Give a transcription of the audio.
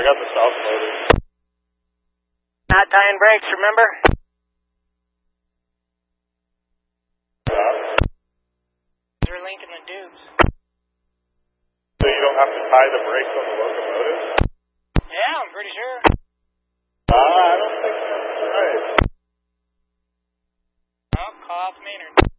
got the south motor. Not tying brakes, remember? Yeah. They're linking the tubes. So you don't have to tie the brakes on the locomotive? Yeah, I'm pretty sure.